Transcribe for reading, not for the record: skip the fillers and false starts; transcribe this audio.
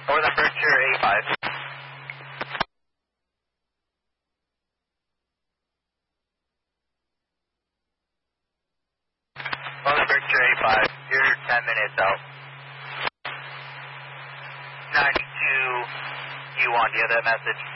Northern Berkshire 85. Northern Berkshire 85, you're 10 minutes out. 92, you want, do you have that message?